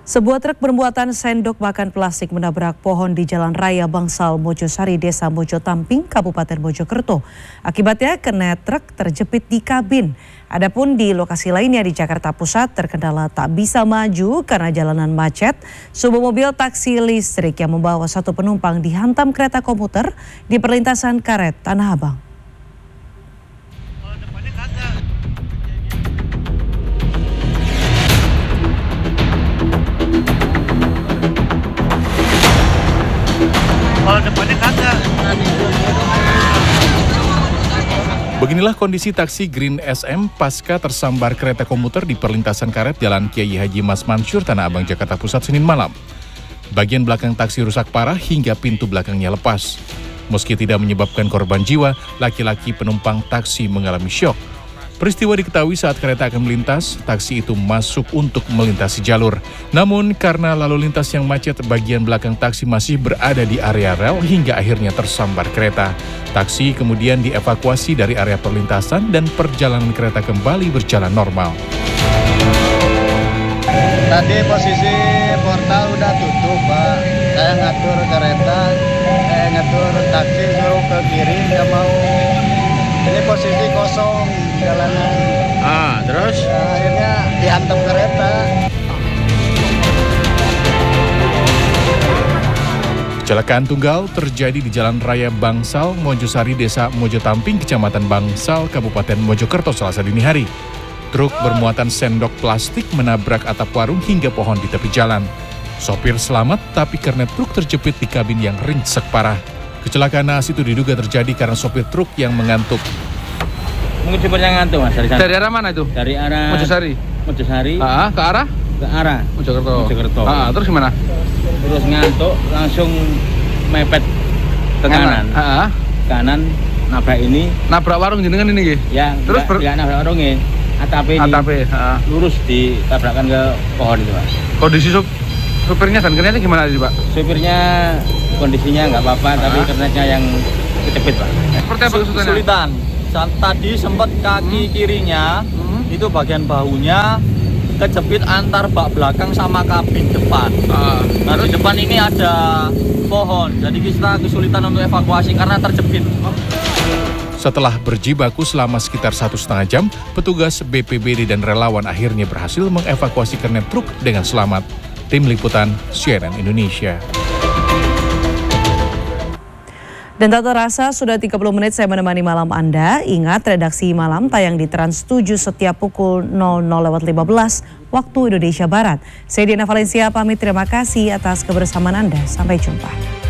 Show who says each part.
Speaker 1: Sebuah truk bermuatan sendok makan plastik menabrak pohon di Jalan Raya Bangsal Mojosari, Desa Mojotamping, Kabupaten Mojokerto. Akibatnya kernet truk terjepit di kabin. Adapun di lokasi lainnya di Jakarta Pusat terkendala tak bisa maju karena jalanan macet. Sebuah mobil taksi listrik yang membawa satu penumpang dihantam kereta komuter di perlintasan Karet, Tanah Abang.
Speaker 2: Kalau depannya kagak.
Speaker 3: Beginilah kondisi taksi Green SM pasca tersambar kereta komuter di perlintasan Karet Jalan Kiai Haji Mas Mansur, Tanah Abang, Jakarta Pusat, Senin malam. Bagian belakang taksi rusak parah hingga pintu belakangnya lepas. Meski tidak menyebabkan korban jiwa, laki-laki penumpang taksi mengalami syok. Peristiwa diketahui saat kereta akan melintas, taksi itu masuk untuk melintasi jalur. Namun karena lalu lintas yang macet, bagian belakang taksi masih berada di area rel hingga akhirnya tersambar kereta. Taksi kemudian dievakuasi dari area perlintasan dan perjalanan kereta kembali berjalan normal.
Speaker 2: Tadi posisi portal udah tutup, Pak. Saya ngatur kereta, ngatur taksi suruh ke kiri, nggak mau. Ini posisi kosong jalanan.
Speaker 3: Terus?
Speaker 2: Nah, akhirnya dihantam kereta.
Speaker 3: Kecelakaan tunggal terjadi di Jalan Raya Bangsal Mojosari, Desa Mojotamping, Kecamatan Bangsal, Kabupaten Mojokerto, Selasa dini hari. Truk bermuatan sendok plastik menabrak atap warung hingga pohon di tepi jalan. Sopir selamat, tapi kernet truk terjepit di kabin yang ringsek parah. Kecelakaan naas itu diduga terjadi karena sopir truk yang mengantuk.
Speaker 4: Mungkin sopirnya ngantuk, Mas.
Speaker 5: Dari arah mana itu?
Speaker 4: Dari arah
Speaker 5: Mojosari.
Speaker 4: Ke arah? Ke arah
Speaker 5: Mojokerto. Terus gimana?
Speaker 4: Terus ngantuk, langsung mepet ke kanan. Kanan nabrak ini.
Speaker 5: Nabrak warung jenengan ini, Nggih?
Speaker 4: Ya, terus nabrak warungnya. Atap ini. Lurus ditabrakkan ke pohon itu, Mas.
Speaker 5: Kondisi supirnya dan kernetnya gimana tadi, Pak?
Speaker 4: Supirnya kondisinya nggak apa-apa, tapi kernetnya yang kejepit, Pak.
Speaker 5: Seperti apa
Speaker 2: Kesulitan. Tadi sempat kaki kirinya, itu bagian bahunya kejepit antar bak belakang sama kabin depan. Nah, di depan ini ada pohon, jadi kita kesulitan untuk evakuasi karena terjepit.
Speaker 3: Setelah berjibaku selama sekitar 1,5 jam, petugas BPBD dan relawan akhirnya berhasil mengevakuasi kernet truk dengan selamat. Tim Liputan CNN Indonesia.
Speaker 1: Dan tak terasa sudah 30 menit saya menemani malam Anda. Ingat, redaksi malam tayang di Trans 7 setiap pukul 00.15 waktu Indonesia Barat. Saya Diana Valencia pamit, terima kasih atas kebersamaan Anda. Sampai jumpa.